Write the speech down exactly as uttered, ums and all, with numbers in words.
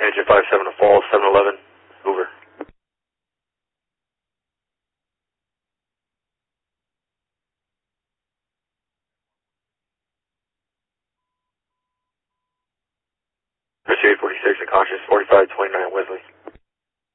Engine five seven to Falls, seven eleven, over. Pursuit eight forty-six, unconscious, forty-five twenty-nine Wesley.